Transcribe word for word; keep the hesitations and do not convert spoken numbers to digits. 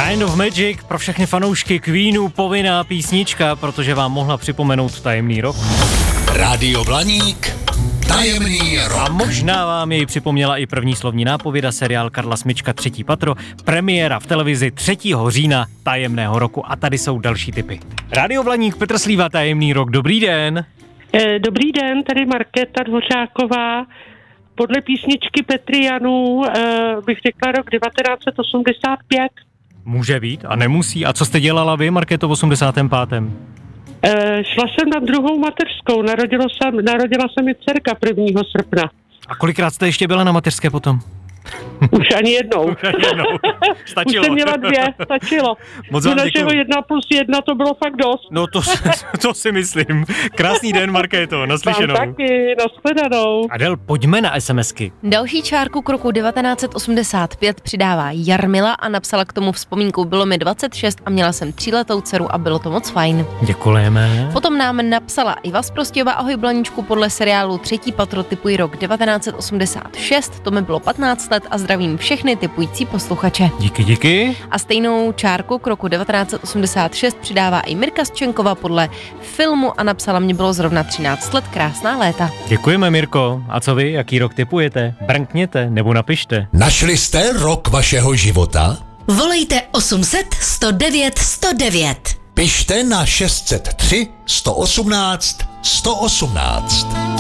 Kind of Magic pro všechny fanoušky Queenu povinná písnička, protože vám mohla připomenout tajemný rok. Rádio Blaník, tajemný rok. A možná vám jej připomněla i první slovní nápověda, seriál Karla Smyčka Třetí patro, premiéra v televizi třetího října tajemného roku. A tady jsou další tipy. Rádio Blaník, Petr Slíva, tajemný rok, dobrý den. Dobrý den, tady Markéta Dvořáková. Podle písničky Petry Janů bych řekla rok devatenáct set osmdesát pět. Může být a nemusí. A co jste dělala vy, Markéto, v osmdesátém pátém? E, šla jsem na druhou mateřskou, narodila jsem, narodila se mi dcerka prvního srpna. A kolikrát jste ještě byla na mateřské potom? Už ani jednou. Už ani jednou. Stačilo. Už jsem měla dvě, stačilo. Moc Do vám našeho děkuju. jedna plus jedna to bylo fakt dost. No to, to si myslím. Krásný den, Markéto, naslyšenou. Vám taky, nashledanou. Adel, pojďme na SMSky. Další čárku k roku devatenáct set osmdesát pět přidává Jarmila a napsala k tomu vzpomínku: bylo mi dvacet šest a měla jsem tříletou dceru a bylo to moc fajn. Děkujeme. Potom nám napsala Iva z Prostějova: ahoj Blaničku, podle seriálu Třetí patro tipuji rok devatenáct set osmdesát šest, to mi bylo patnáct let a zdravím všechny tipující posluchače. Díky, díky. A stejnou čárku k roku devatenáct set osmdesát šest přidává i Mirka Zčenkova podle filmu a napsala: mě bylo zrovna třináct let, krásná léta. Děkujeme, Mirko. A co vy, jaký rok tipujete? Brnkněte nebo napište. Našli jste rok vašeho života? Volejte osm set sto devět sto devět. Pište na šest set tři sto osmnáct sto osmnáct.